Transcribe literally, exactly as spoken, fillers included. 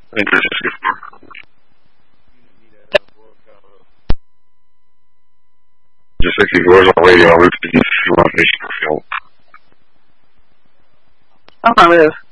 think this is good. Je sais qu'il doit envoyer un truc qui est sur un film. Affirmative.